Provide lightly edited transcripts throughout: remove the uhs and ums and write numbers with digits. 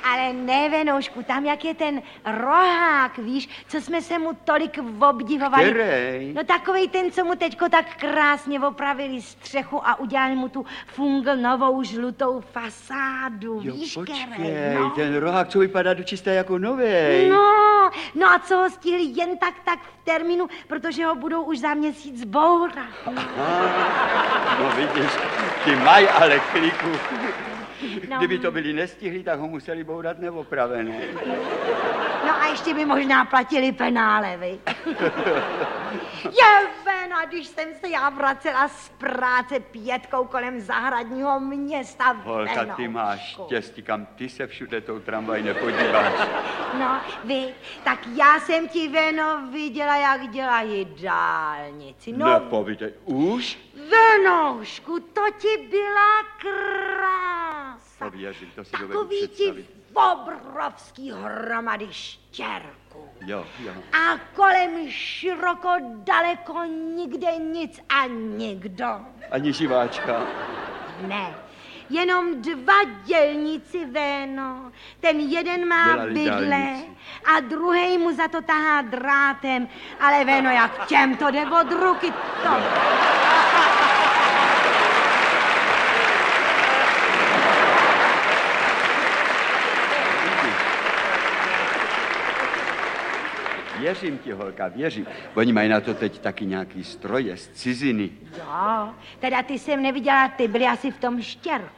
Ale ne, Venoušku, tam jak je ten rohák, víš, co jsme se mu tolik obdivovali. Který? No takovej ten, co mu teďko tak krásně opravili střechu a udělali mu tu fungl novou žlutou fasádu, Jo, víš, počkej, Kerej, no. ten rohák, co vypadá dočisté jako novej. No a co ho stihli jen tak v termínu, protože ho budou už za měsíc bourat. No vidíš, ty mají ale kliku. No. Kdyby to byli nestihli, tak ho museli bourat neopravené. No a ještě by možná platili penále, vy. Je Vena, když jsem se já vracela z práce 5 kolem zahradního města. Holka, ty máš štěstí, kam ty se všude tou tramvaj nepodíváš. No, vy, tak já jsem ti, Veno, viděla, jak dělají dálnici. No, nepovídej, už? Venoušku, to ti byla krása. To věřím, to si dovedu takový představit. ti obrovský hromady štěrků. Jo. A kolem široko, daleko, nikde nic a nikdo. Ani živáčka. Ne, jenom 2 dělníci, Véno. Ten jeden má Dělali bydle dálnici. a druhej mu za to tahá drátem. Ale Véno, jak těm to jde od ruky, to... Věřím ti, holka, věřím. Oni mají na to teď taky nějaký stroje z ciziny. Jo, teda ty jsem neviděla, ty byli asi v tom štěrku.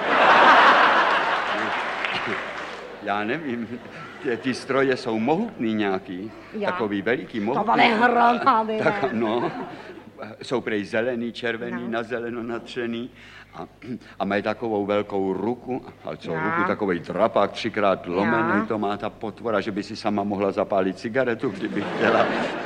Já nevím, ty stroje jsou mohutný nějaký, Jo. takový veliký, To mohutný. byly hromady, Tak, ne? no, jsou prej zelený, červený, No. na zeleno natřený a mají takovou velkou ruku, ale co ruku, takovej drapák 3krát lomený, to má ta potvora, že by si sama mohla zapálit cigaretu, kdyby chtěla.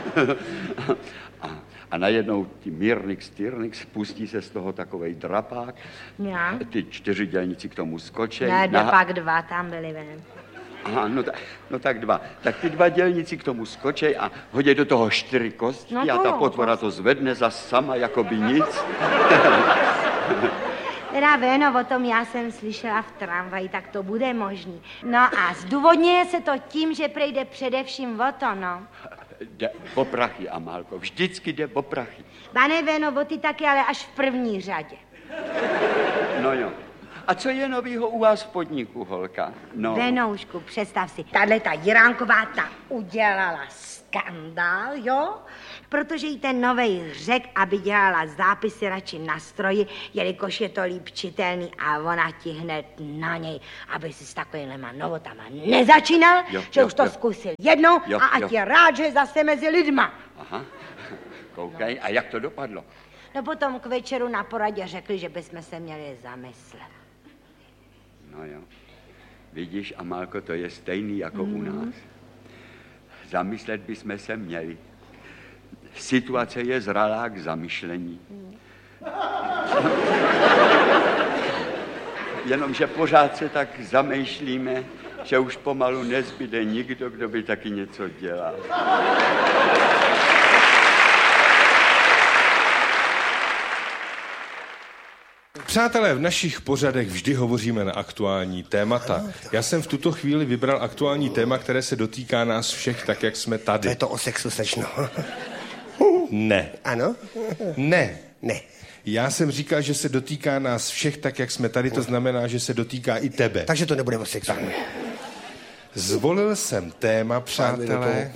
A najednou ty Mírnix, pustí se z toho takovej drapák, ty 4 dělníci k tomu skočej. Ne, pak 2 tam byli, ven. Aha, no tak 2. Tak ty 2 dělníci k tomu skočej a hodí do toho 4 kostky No a to ta jo, potvora to zvedne zas sama, jako by nic. Teda Véno, o tom já jsem slyšela v tramvaji, tak to bude možný. No a zdůvodňuje se to tím, že prejde především o to, no. Jde o prachy, Amálko, vždycky jde o prachy. Pane Véno, o ty taky, ale až v první řadě. No jo. A co je novýho u vás v podniku, holka? No. Venoušku, představ si, tahleta Jiránková ta udělala skandál, jo? Protože jí ten novej řek, aby dělala zápisy radši na stroji, jelikož je to líp čitelný a ona ti hned na něj, aby si s takovýhlema novotama nezačínal, že už to zkusil jednou a ať je rád, že je zase mezi lidma. Aha, koukej, a jak to dopadlo? No potom k večeru na poradě řekli, že bychom se měli zamyslet. No jo. Vidíš, Amálko, to je stejný jako u nás. Zamyslet bychom se měli. Situace je zralá k zamyšlení. Jenomže pořád se tak zamýšlíme, že už pomalu nezbyde nikdo, kdo by taky něco dělal. Přátelé, v našich pořadech vždy hovoříme na aktuální témata. Já jsem v tuto chvíli vybral aktuální téma, které se dotýká nás všech, tak jak jsme tady. To je to o sexu, slečno. Ne. Ano? Ne. Ne. Já jsem říkal, že se dotýká nás všech, tak jak jsme tady, to znamená, že se dotýká i tebe. Takže to nebude o sexu. Zvolil jsem téma, přátelé,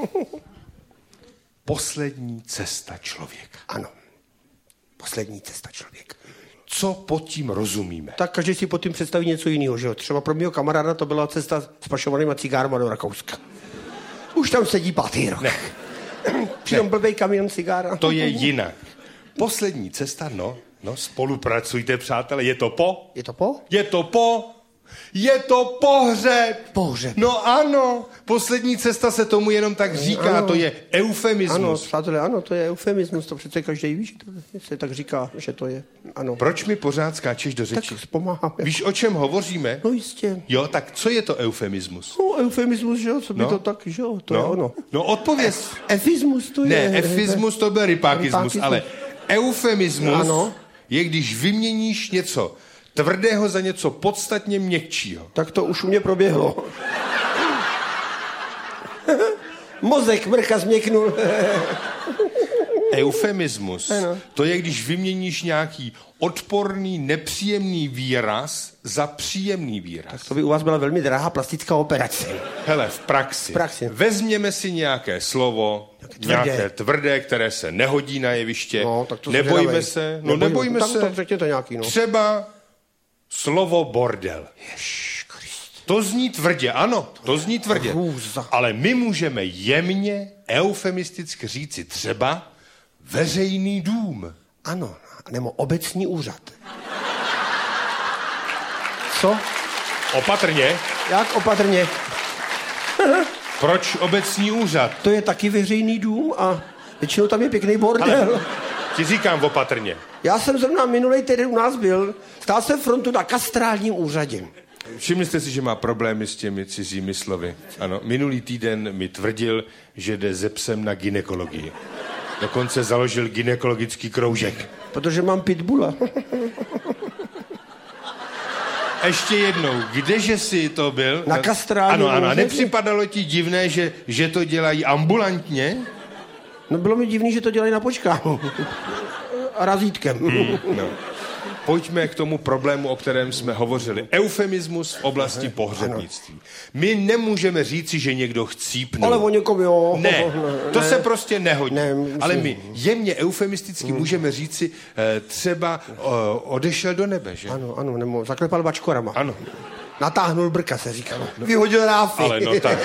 poslední cesta člověka. Ano. Poslední cesta člověka. Co pod tím rozumíme? Tak každý si pod tím představí něco jiného, že jo? Třeba pro mého kamaráda to byla cesta s pašovanýma cigárama do Rakouska. Už tam sedí 5. rok. Ne. Přitom blbej kamion cigára. To je jinak. Poslední cesta, spolupracujte, přátelé, je to po? Je to po? Je to po? Je to pohřeb. Pohřeb. No ano, poslední cesta se tomu jenom tak říká, ano. To je eufemismus. Ano, přátelé, ano, to je eufemismus, to přece každý ví, že to se tak říká, že to je, ano. Proč mi pořád skáčeš do řeči? Tak pomáháme. Víš, o čem hovoříme? No jistě. Jo, tak co je to eufemismus? No, eufemismus, že jo, co by to tak, že jo, to je ono. No, odpověz. Efismus to je. Ne, efismus to byl rypákismus, ale eufemismus je, když vyměníš něco, tvrdého za něco podstatně měkčího. Tak to už u mě proběhlo. Mozek mrcha změknul. Eufemismus, Ano. to je, když vyměníš nějaký odporný, nepříjemný výraz za příjemný výraz. To by u vás byla velmi drahá plastická operace. Hele, v praxi. Vezměme si nějaké slovo, nějaké tvrdé, které se nehodí na jeviště. No, tak to nebojme se. No, nebojme se. Tak řekněte nějaký, no. Třeba slovo bordel. To zní tvrdě, ano, to zní tvrdě. Ale my můžeme jemně, eufemisticky říci třeba veřejný dům. Ano, nebo obecní úřad. Co? Opatrně. Jak opatrně? Proč obecní úřad? To je taky veřejný dům a většinou tam je pěkný bordel. Ale ti říkám opatrně. Já jsem zrovna minulej týden u nás byl, stál jsem frontu na kastrálním úřadě. Všimli jste si, že má problémy s těmi cizími slovy. Ano, minulý týden mi tvrdil, že jde ze psem na gynekologii. Dokonce založil gynekologický kroužek. Protože mám pitbulla. Ještě jednou, kdeže jsi to byl? Na kastrálním Ano, úřadě. nepřipadalo ti divné, že to dělají ambulantně? No bylo mi divný, že to dělají na počkání. A razítkem. No. Pojďme k tomu problému, o kterém jsme hovořili. Eufemismus v oblasti pohřebnictví. My nemůžeme říci, že někdo chcípnul. Ale o někom jo. Ne, to se prostě nehodí. Ne, myslím. Ale my jemně eufemisticky můžeme říci třeba odešel do nebe, že? Ano, nebo zaklepal bačkorama. Ano. Natáhnul brka, se říká. Vyhodil ráfy. Ale no tak.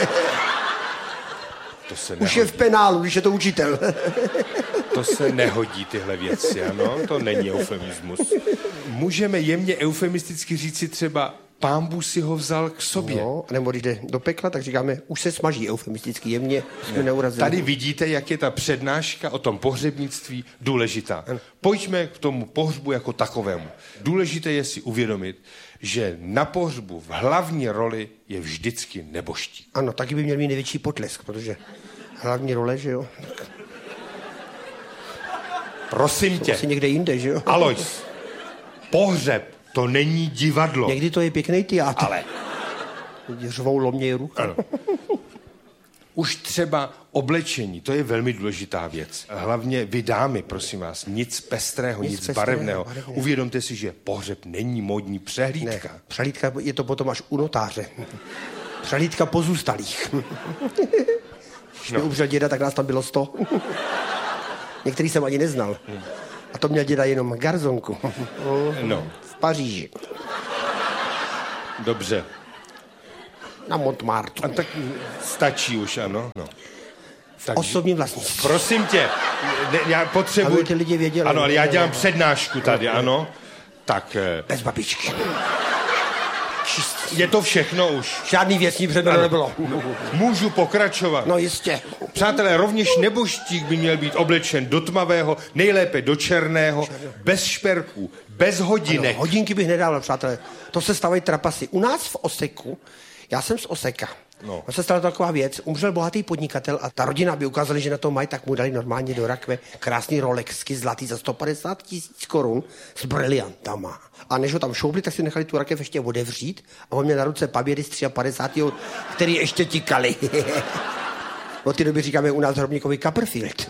To se nehodí. Už je v penálu, když je to učitel. To se nehodí, tyhle věci, ano? To není eufemismus. Můžeme jemně eufemisticky říci třeba Pán Bůh si ho vzal k sobě. No, nebo když jde do pekla, tak říkáme, už se smaží eufemisticky, jemně jsme neurazili. Tady vidíte, jak je ta přednáška o tom pohřebnictví důležitá. Pojďme k tomu pohřbu jako takovému. Důležité je si uvědomit, že na pohřbu v hlavní roli je vždycky nebožtík. Ano, taky by měl mít největší potlesk, protože hlavní role, že jo? Prosím tě. Asi někde jinde, že jo? Alois, pohřeb to není divadlo. Někdy to je pěkný teátr. Ale. Řvou loměj ruka. Ano. Už třeba oblečení, to je velmi důležitá věc. Hlavně vy dámy, prosím vás, nic pestrého, nic barevného. Uvědomte si, že pohřeb není módní přehlídka. Ne, přehlídka je to potom až u notáře. Přehlídka pozůstalých. Když mě umřel děda, tak nás tam bylo 100. Některý jsem ani neznal. A to měl děda jenom garzonku. No. V Paříži. Dobře. Na Montmartre. A tak stačí už, ano. No. Tak, Osobní vlastnictví. prosím tě, já potřebuji... Aby ty lidi věděli. Ano, ale já dělám přednášku tady, ano. Tak... Bez babičky. Je to všechno už. Žádný věcní předmět nebylo. Můžu pokračovat. No jistě. Přátelé, rovněž nebožtík by měl být oblečen do tmavého, nejlépe do černého, bez šperků, bez hodinek. Ano, hodinky bych nedával, přátelé. To se stávají trapasy. U nás v Oseku, já jsem z Oseka, no. Se stala taková věc, umřel bohatý podnikatel a ta rodina, aby ukázali, že na to mají, tak mu dali normálně do rakve krásný Rolexky zlatý za 150 000 korun s briliantama. A než ho tam šoupli, tak si nechali tu rakev ještě otevřít a on měl na ruce papíry z 53. který ještě tikaly. Od té doby říkáme u nás hrobníkovi Copperfield.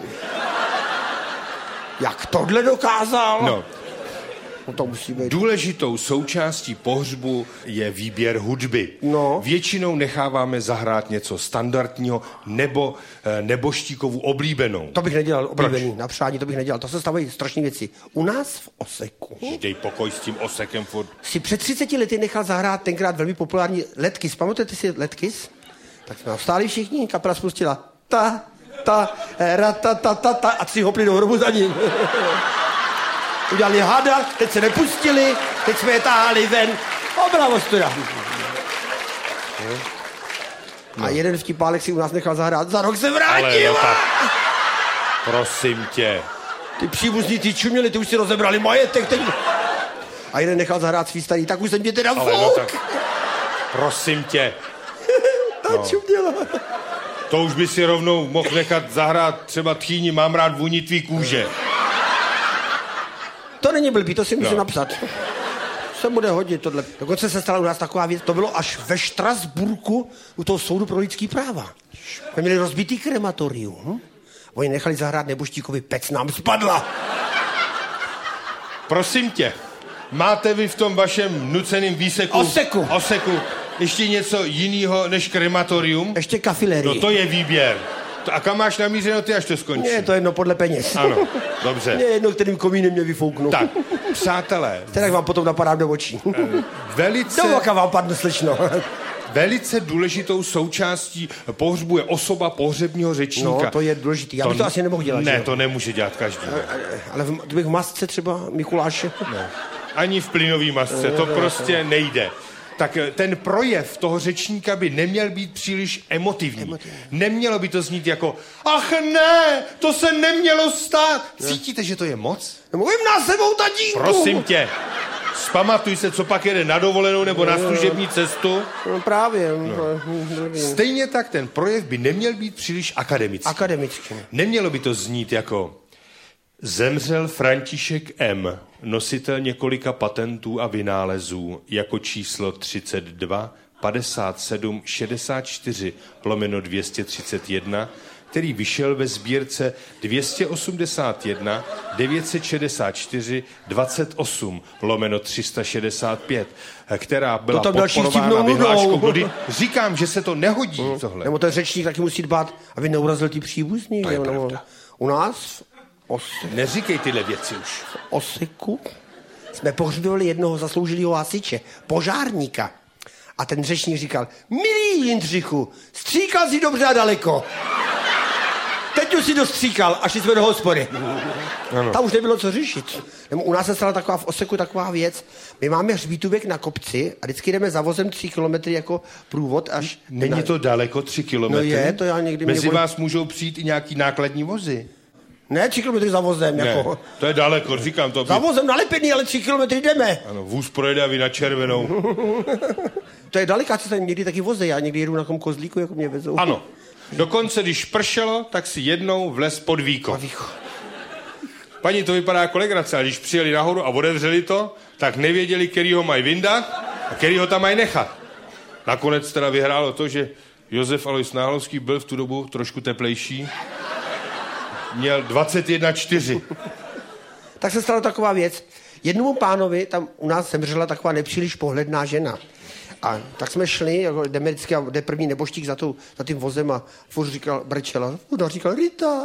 Jak tohle dokázal? No. No to musí být. Důležitou součástí pohřbu je výběr hudby. No. Většinou necháváme zahrát něco standardního nebo nebožtíkovu oblíbenou. To bych nedělal, oblíbený, na přání, to bych nedělal. To se stávají strašné věci. U nás v Oseku Dej pokoj s tím Osekem furt. si před 30 lety nechal zahrát tenkrát velmi populární Letkys. Pamatujete si Letkys? Tak jsme vstáli všichni, kapela spustila ta a 3 hopli do hrobu za ním. Udělali hada, teď se nepustili, teď jsme je táhali ven. Bravo, studa. A jeden vtipálek si u nás nechal zahrát, za rok se vrátil. Ale no tak, prosím tě. Ty příbuzní, ty čuměli, ty už si rozebrali majetek. Teď... A jeden nechal zahrát svý starý, tak už jsem tě teda Ale fouk. no tak, prosím tě. Ta čuměla. To už by si rovnou mohl nechat zahrát třeba Tchýni, mám rád vůni tvý kůže. To není blbý, to si musím napsat. se bude hodit tohle. Dokonce se stala u nás taková věc, to bylo až ve Štrasburku u toho soudu pro lidský práva. My měli rozbitý krematorium. Oni nechali zahrát nebožtíkovi, pec nám spadla. Prosím tě, máte vy v tom vašem nuceným výseku... Oseku. Ještě něco jiného než krematorium? Ještě kafilerii. No to je výběr. A kam máš namířeno ty, až to skončí? Ne, to je jedno podle peněz. Ano, dobře. Ne, jedno, kterým komínem mě vyfouknou. Tak, přátelé. Tak vám potom napadám do očí. Velice... Do oka vám padne, slečno. Velice důležitou součástí pohřbu je osoba pohřebního řečníka. No, to je důležitý. Já bych to asi nemohl dělat. Ne, to nemůže dělat každý. Ale kdybych v masce třeba Mikuláše? Ne. Ani v plynový masce, to prostě nejde. Tak ten projev toho řečníka by neměl být příliš emotivní. Nemělo by to znít jako ach ne, to se nemělo stát. Cítíte, že to je moc? Mluvím na sebou, tatínku. Prosím tě, zpamatuj se, co pak jede na dovolenou nebo na služební cestu. No právě. Stejně tak ten projev by neměl být příliš akademický. Nemělo by to znít jako zemřel František M., nositel několika patentů a vynálezů, jako číslo 32 57 64 /231, který vyšel ve sbírce 281 964 28 /365, která byla podporována vyhláškou. Říkám, že se to nehodí tohle. Nebo ten řečník taky musí dbát, aby neurazil ty příbuzní. To je pravda. U nás neříkej tyhle věci už. V Oseku jsme pohřbili jednoho zasloužilého hasiče, požárníka. A ten řečník říkal, milý Jindřichu, stříkal si dobře a daleko. Teď už si dostříkal a šli jsme do hospody. Ano. Tam už nebylo co řešit. U nás se stala taková v Oseku taková věc. My máme hřbítůvek na kopci a vždycky jdeme za vozem 3 kilometry jako průvod až... Není to daleko 3 kilometry? No je, to já někdy... Mezi vás můžou přijít i nějaký nákladní vozy. Ne, 3 kilometry za vozem, ne, jako. To je daleko, říkám to. Za vozem nalepený, ale 3 kilometry jdeme. Ano, vůz projede a vy na červenou. To je daleká cesta, někdy taky voze, já někdy jedu na tom kozlíku, jako mě vezou. Ano, dokonce když pršelo, tak si jednou vlez pod víko. Paní, to vypadá jako legrace, a když přijeli nahoru a otevřeli to, tak nevěděli, který ho mají vyndat a který ho tam mají nechat. Nakonec teda vyhrálo to, že Josef Alois Náhlovský byl v tu dobu trošku teplejší. Měl 21,4. Tak se stala taková věc. Jednomu pánovi tam u nás zemřela taková nepříliš pohledná žena. A tak jsme šli, jako jdeme vždycky a jde první neboštík za tím vozem a furt říkal, brečela. Ona říkal,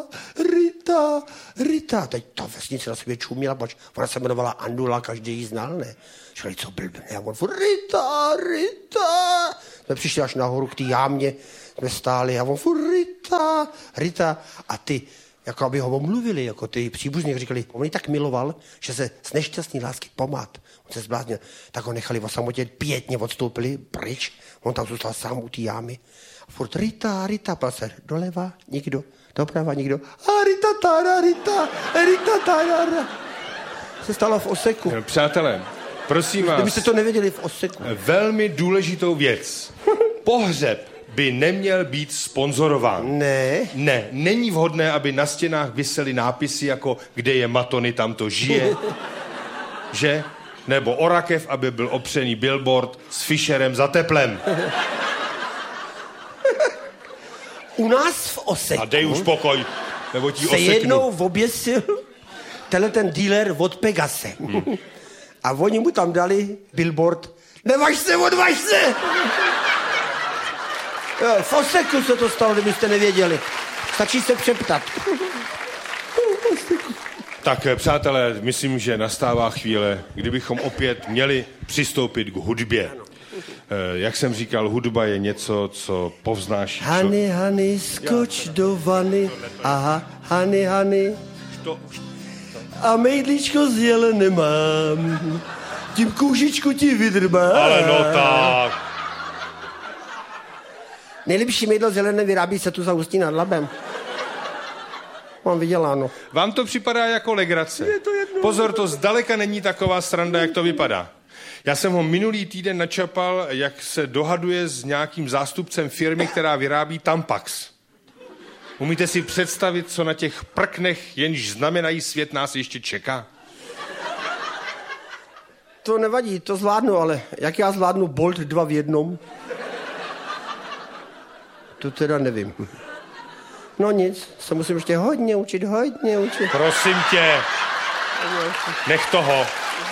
Rita. Teď ta vesnice na sobě čuměla, pač ona se jmenovala Andula, každý ji znal, ne? Říkali, co blbne? A on furt, Rita. Jsme přišli až nahoru k té jámě, jsme stáli a on furt, Rita. A ty, jako aby ho omluvili, jako ty příbuzní, říkali, on ji tak miloval, že se z nešťastný lásky pomát. On se zbláznil, tak ho nechali o samotě, pětně odstoupili pryč, on tam zůstal sám u té jámy. A furt Rita, se doleva, nikdo, doprava, nikdo. A Rita tára. Se stalo v Oseku. Přátelé, prosím vás. Kdybyste to nevěděli v Oseku. Velmi důležitou věc. Pohřeb by neměl být sponzorován. Ne, není vhodné, aby na stěnách visely nápisy jako kde je Matony, tam to žije. Že? Nebo o rakev, aby byl opřený billboard s Fischerem za teplem. U nás v Oseku... A dej už pokoj, nebo ti se oseknu. jednou oběsil ten dealer od Pegase. A oni mu tam dali billboard nevaž se, odvaž se! Jo, v Oseku se to stalo, kdybyste nevěděli. Stačí se přeptat. Tak, přátelé, myslím, že nastává chvíle, kdybychom opět měli přistoupit k hudbě. Jak jsem říkal, hudba je něco, co povznáší... Hany, skoč do vany. Aha, Hany. A mejdlíčko z jelene mám. Tím kůžičku ti vydrbám. Ale no tak... Nejlepší mejdlo zelené vyrábí se tu za Ústí nad Labem. Mám vyděláno. Vám to připadá jako legrace. Pozor, to zdaleka není taková sranda, jak to vypadá. Já jsem ho minulý týden načapal, jak se dohaduje s nějakým zástupcem firmy, která vyrábí Tampax. Umíte si představit, co na těch prknech, jenž znamenají svět, nás ještě čeká? To nevadí, to zvládnu, ale jak já zvládnu Bolt 2 v jednom? To teda nevím. No nic, se musím ještě hodně učit. Prosím tě, nech toho.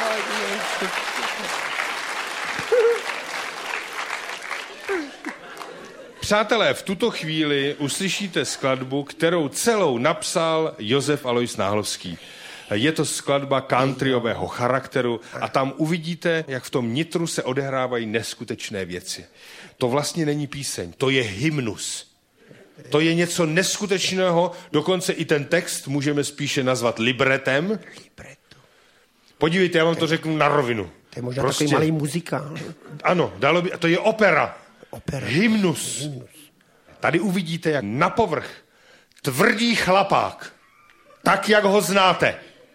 Přátelé, v tuto chvíli uslyšíte skladbu, kterou celou napsal Josef Alois Náhlovský. Je to skladba countryového charakteru a tam uvidíte, jak v tom nitru se odehrávají neskutečné věci. To vlastně není píseň, to je hymnus. To je něco neskutečného, dokonce i ten text můžeme spíše nazvat libretem. Podívejte, já vám to řeknu na rovinu. To je možná takový malý muzikál. Ano, to je opera. Hymnus. Tady uvidíte, jak na povrch tvrdý chlapák, tak, jak ho znáte.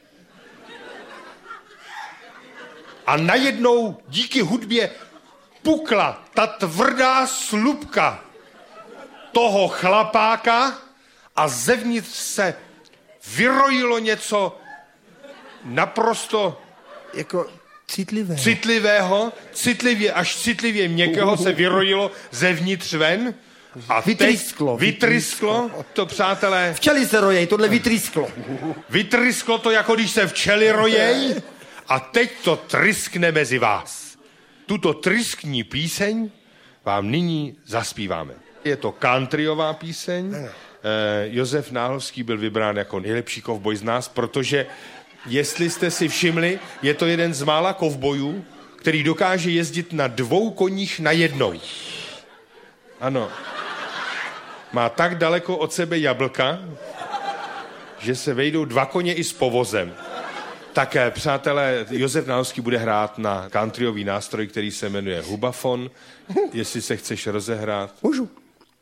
A najednou díky hudbě pukla ta tvrdá slupka toho chlapáka a zevnitř se vyrojilo něco naprosto jako citlivého, až citlivě měkkého se vyrojilo zevnitř ven. A vytrysklo to, přátelé. Včely se rojej, tohle vytrysklo. Vytrysklo to, jako když se včely rojej. A teď to tryskne mezi vás. Tuto tryskní píseň vám nyní zaspíváme. Je to countryová píseň. Josef Náhlovský byl vybrán jako nejlepší kovboj z nás, protože, jestli jste si všimli, je to jeden z mála kovbojů, který dokáže jezdit na 2 koních najednou. Ano. Má tak daleko od sebe jablka, že se vejdou 2 koně i s povozem. Tak, přátelé, Josef Náhlovský bude hrát na countryový nástroj, který se jmenuje hubafon. Jestli se chceš rozehrát. Můžu.